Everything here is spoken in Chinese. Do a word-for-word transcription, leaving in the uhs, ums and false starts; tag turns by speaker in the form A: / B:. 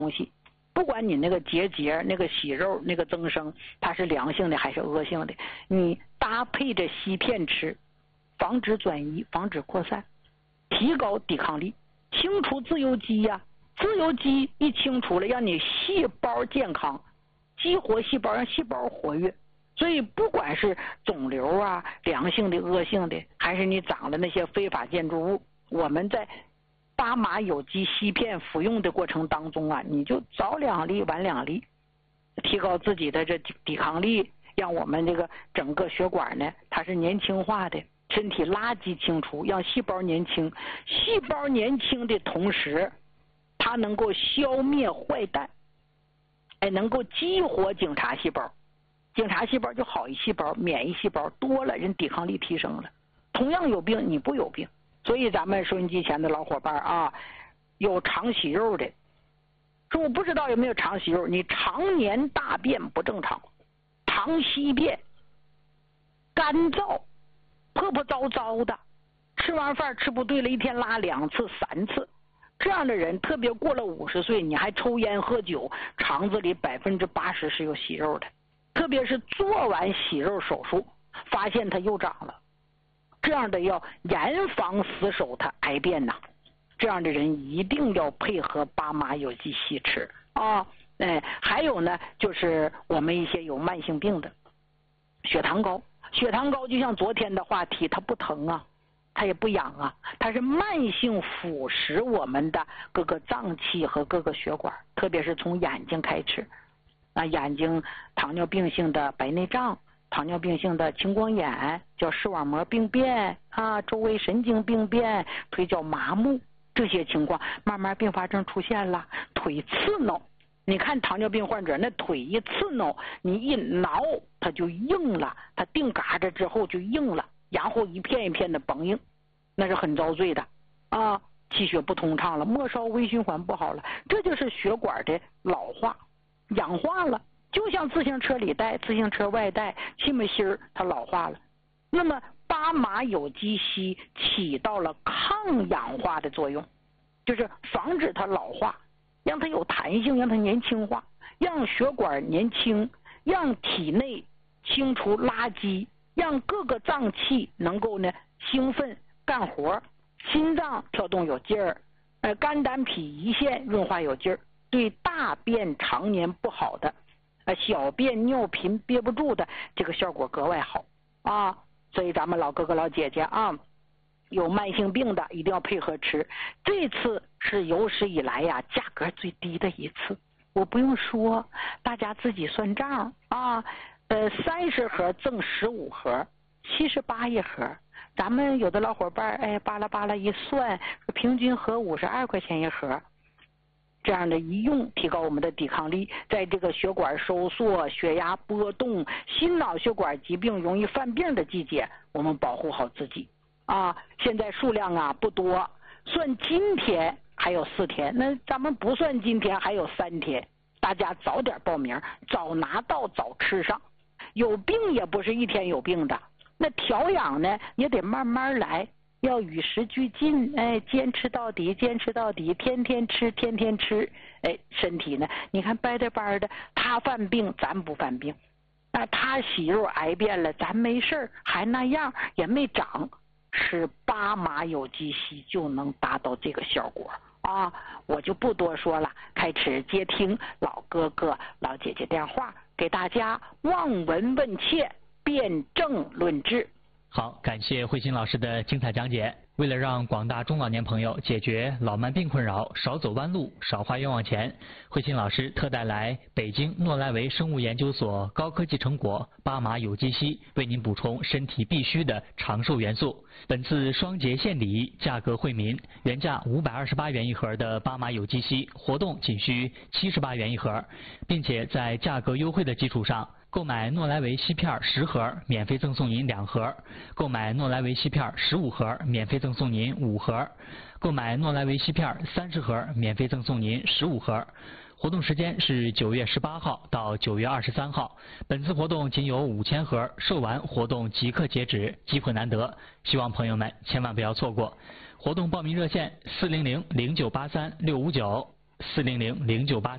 A: 东西，不管你那个结节、那个息肉、那个增生，它是良性的还是恶性的，你搭配着硒片吃，防止转移，防止扩散，提高抵抗力，清除自由基呀、啊。自由基一清除了，让你细胞健康，激活细胞，让细胞活跃。所以不管是肿瘤啊，良性的、恶性的，还是你长了那些非法建筑物，我们在巴马有机硒片服用的过程当中啊，你就早两粒晚两粒，提高自己的这抵抗力，让我们这个整个血管呢，它是年轻化的，身体垃圾清除，让细胞年轻。细胞年轻的同时，它能够消灭坏蛋，哎，能够激活警察细胞，警察细胞就好一细胞，免疫细胞多了，人抵抗力提升了。同样有病，你不有病。所以咱们收音机前的老伙伴啊，有肠息肉的，说我不知道有没有肠息肉，你常年大便不正常，肠稀便，干燥，破破糟糟的，吃完饭吃不对了，一天拉两次三次。这样的人，特别过了五十岁，你还抽烟喝酒，肠子里百分之八十是有息肉的。特别是做完息肉手术，发现它又长了，这样的要严防死守它癌变呐。这样的人一定要配合巴马有机硒吃啊。哎，还有呢，就是我们一些有慢性病的，血糖高，血糖高就像昨天的话题，它不疼啊。它也不痒啊，它是慢性腐蚀我们的各个脏器和各个血管，特别是从眼睛开始啊，眼睛糖尿病性的白内障，糖尿病性的青光眼，叫视网膜病变啊，周围神经病变，腿脚麻木，这些情况慢慢并发症出现了，腿刺挠。你看糖尿病患者那腿一刺挠，你一挠它就硬了，它定嘎着之后就硬了，然后一片一片的绷硬，那是很遭罪的啊！气血不通畅了，末梢微循环不好了，这就是血管的老化、氧化了。就像自行车里带、自行车外带，气门芯儿它老化了。那么巴马有机硒起到了抗氧化的作用，就是防止它老化，让它有弹性，让它年轻化，让血管年轻，让体内清除垃圾，让各个脏器能够呢兴奋干活，心脏跳动有劲儿，呃，肝胆脾胰腺润滑有劲儿，对大便常年不好的，呃，小便尿频憋不住的，这个效果格外好啊。所以咱们老哥哥老姐姐啊，有慢性病的一定要配合吃。这次是有史以来呀价格最低的一次，我不用说，大家自己算账啊。呃，三十盒赠十五盒，七十八一盒。咱们有的老伙伴哎，巴拉巴拉一算，平均合五十二块钱一盒。这样的一用，提高我们的抵抗力，在这个血管收缩、血压波动、心脑血管疾病容易犯病的季节，我们保护好自己啊。现在数量啊不多，算今天还有四天，那咱们不算今天还有三天，大家早点报名，早拿到早吃上。有病也不是一天有病的，那调养呢也得慢慢来，要与时俱进，哎，坚持到底，坚持到底，天天吃，天天吃，哎，身体呢，你看掰着掰的，他犯病，咱不犯病，那他息肉癌变了，咱没事还那样，也没长，吃巴马有机硒就能达到这个效果啊！我就不多说了，开始接听老哥哥、老姐姐电话。给大家望闻问切，辩证论治。
B: 好，感谢慧心老师的精彩讲解。为了让广大中老年朋友解决老慢病困扰，少走弯路，少花冤枉钱，慧心老师特带来北京诺莱维生物研究所高科技成果巴马有机硒，为您补充身体必需的长寿元素。本次双节献礼，价格惠民，原价五百二十八元一盒的巴马有机硒，活动仅需七十八元一盒，并且在价格优惠的基础上，购买诺莱维硒片十盒，免费赠送您两盒；购买诺莱维硒片十五盒，免费赠送您五盒；购买诺莱维硒片三十盒，免费赠送您十五盒。活动时间是九月十八号到九月二十三号。本次活动仅有五千盒，售完活动即刻截止，机会难得，希望朋友们千万不要错过。活动报名热线：四零零零九八三六五九，四零零零九八。